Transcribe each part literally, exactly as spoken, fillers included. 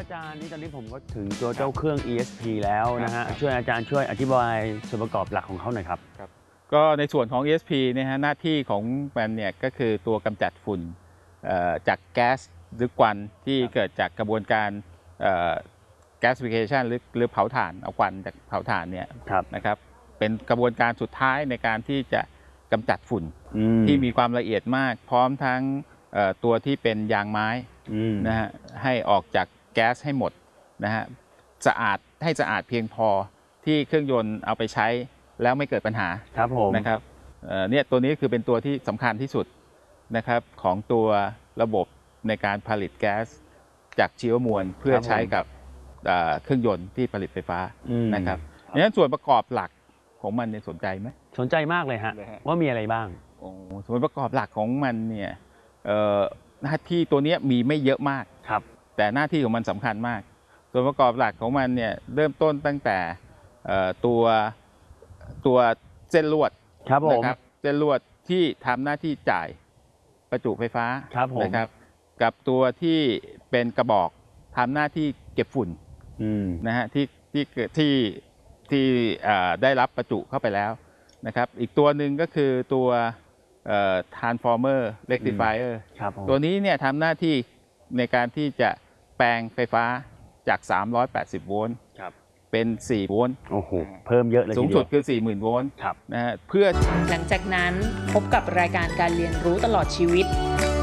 อาจารย์นี่ตอนนี้ผมก็ถึงตัวเจ้าเครื่อง อี เอส พี แล้วนะฮะช่วยอาจารย์ช่วยอธิบายส่วนประกอบหลักของเขาหน่อยครับครับก็ในส่วนของ อี เอส พี เนี่ยฮะหน้าที่ของมันเนี่ยก็คือตัวกำจัดฝุ่นจากแก๊สหรือควันที่เกิดจากกระบวนการแก๊สฟิเคชันหรือหรือเผาถ่านเอาควันจากเผาถ่านเนี่ยนะครับเป็นกระบวนการสุดท้ายในการที่จะกำจัดฝุ่นที่มีความละเอียดมากพร้อมทั้งตัวที่เป็นยางไม้นะฮะให้ออกจากแก๊สให้หมดนะฮะสะอาดให้สะอาดเพียงพอที่เครื่องยนต์เอาไปใช้แล้วไม่เกิดปัญหาครับผมนะครับเนี่ยตัวนี้คือเป็นตัวที่สำคัญที่สุดนะครับของตัวระบบในการผลิตแก๊สจากชีวมวลเพื่อใช้กับเครื่องยนต์ที่ผลิตไฟฟ้านะครับดังนั้นส่วนประกอบหลักของมันเนี่ยสนใจไหมสนใจมากเลยฮะว่ามีอะไรบ้างส่วนประกอบหลักของมันเนี่ยหน้าที่ตัวนี้มีไม่เยอะมากครับแต่หน้าที่ของมันสำคัญมากส่วนประกอบหลักของมันเนี่ยเริ่มต้นตั้งแต่ตัวตัวเส้นลวดนะครับเส้นลวดที่ทำหน้าที่จ่ายประจุไฟฟ้านะครับกับตัวที่เป็นกระบอกทำหน้าที่เก็บฝุ่นนะฮะที่ที่เกิดที่ที่ได้รับประจุเข้าไปแล้วนะครับอีกตัวหนึ่งก็คือตัว transformer rectifier ตัวนี้เนี่ยทำหน้าที่ในการที่จะแปลงไฟฟ้าจากสามร้อยแปดสิบโวลต์เป็นสี่โวลต์โอ้โหเพิ่มเยอะเลยสูงสุดคือ สี่หมื่น โวลต์นะฮะเพื่อหลังจากนั้นพบกับรายการการเรียนรู้ตลอดชีวิต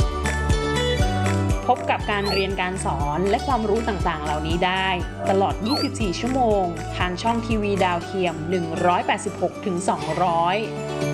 พบกับการเรียนการสอนและความรู้ต่างๆเหล่านี้ได้ตลอดยี่สิบสี่ชั่วโมงทางช่องทีวีดาวเทียมหนึ่งร้อยแปดสิบหกถึงสองร้อย